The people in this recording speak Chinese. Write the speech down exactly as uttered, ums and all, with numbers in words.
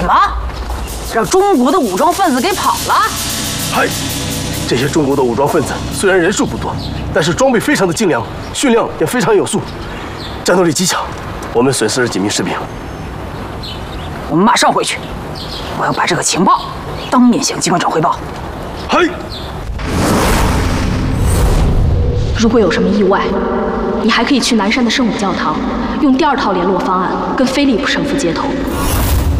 什么？让中国的武装分子给跑了？ 嗨，这些中国的武装分子虽然人数不多，但是装备非常的精良，训练也非常有素，战斗力极强。我们损失了几名士兵。 我们马上回去，我要把这个情报当面向机关长汇报。 嗨。 如果有什么意外，你还可以去南山的圣母教堂，用第二套联络方案跟菲利普神父接头。